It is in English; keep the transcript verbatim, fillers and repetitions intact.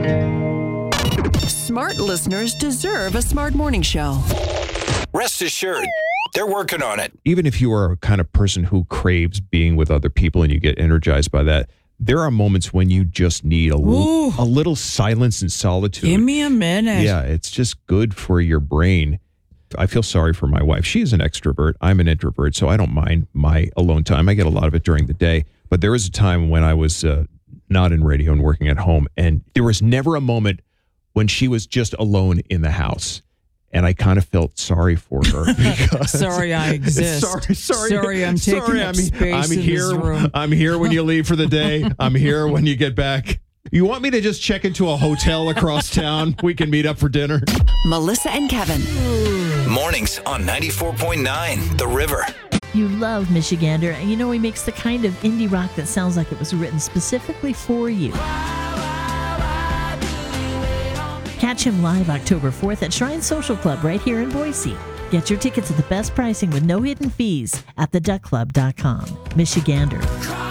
Smart listeners deserve a smart morning show. Rest assured, they're working on it. Even if you are a kind of person who craves being with other people and you get energized by that, there are moments when you just need a little, a little silence and solitude. Give me a minute. Yeah, it's just good for your brain. I feel sorry for my wife. She is an extrovert. I'm an introvert, so I don't mind my alone time. I get a lot of it during the day. But there was a time when I was uh, not in radio and working at home, and there was never a moment when she was just alone in the house. And I kind of felt sorry for her. Because sorry I exist. Sorry, sorry. Sorry I'm taking sorry, up I'm, space I'm in here, this room. I'm here when you leave for the day. I'm here when you get back. You want me to just check into a hotel across town? We can meet up for dinner. Melissa and Kevin. Mornings on ninety-four point nine The River. You love Michigander, and you know he makes the kind of indie rock that sounds like it was written specifically for you. Catch him live October fourth at Shrine Social Club right here in Boise. Get your tickets at the best pricing with no hidden fees at the duck club dot com. Michigander.